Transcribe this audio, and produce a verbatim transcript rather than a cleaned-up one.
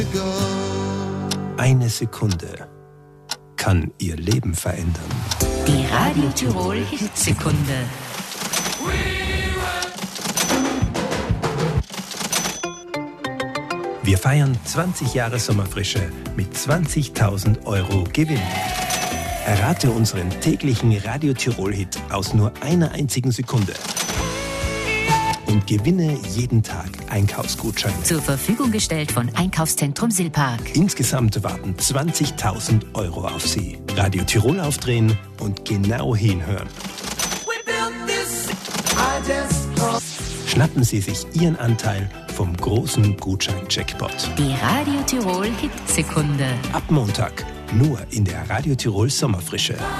Eine Sekunde kann Ihr Leben verändern. Die Radio Tirol Hitsekunde. Wir feiern zwanzig Jahre Sommerfrische mit zwanzigtausend Euro Gewinn. Errate unseren täglichen Radio Tirol Hit aus nur einer einzigen Sekunde. Und gewinne jeden Tag Einkaufsgutscheine. Zur Verfügung gestellt von Einkaufszentrum Silpark. Insgesamt warten zwanzigtausend Euro auf Sie. Radio Tirol aufdrehen und genau hinhören. Schnappen Sie sich Ihren Anteil vom großen Gutschein-Jackpot. Die Radio Tirol Hitsekunde. Ab Montag nur in der Radio Tirol Sommerfrische.